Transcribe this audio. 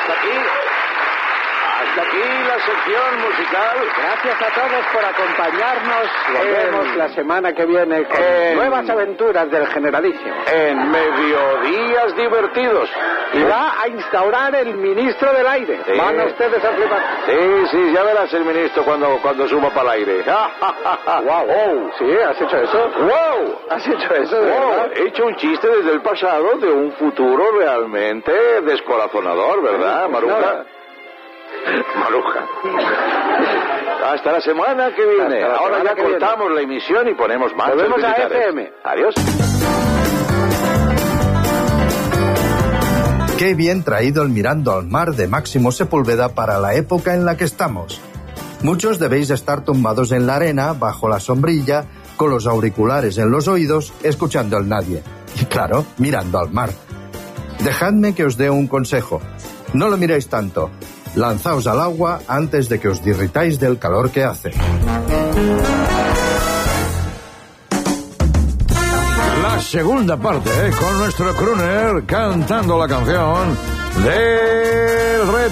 Hasta aquí la sección musical. Gracias a todos por acompañarnos. Volvemos la semana que viene con nuevas aventuras del Generalísimo. En Mediodías Divertidos. Y va a instaurar el ministro del aire. Sí. Van ustedes a flipar. Sí, ya verás el ministro cuando suba para el aire. Wow. Sí, ¿has hecho eso? ¡Wow! ¿Has hecho eso de verdad? He hecho un chiste desde el pasado de un futuro realmente descorazonador, ¿verdad, Maruja? Maruja. Hasta la semana que viene. Ahora ya cortamos la emisión y ponemos más. Volvemos a FM. Adiós. Qué bien traído el Mirando al Mar de Máximo Sepúlveda para la época en la que estamos. Muchos debéis estar tumbados en la arena, bajo la sombrilla, con los auriculares en los oídos, escuchando al nadie. Y claro, mirando al mar. Dejadme que os dé un consejo. No lo miréis tanto. Lanzaos al agua antes de que os derritáis del calor que hace. La segunda parte, con nuestro crooner cantando la canción del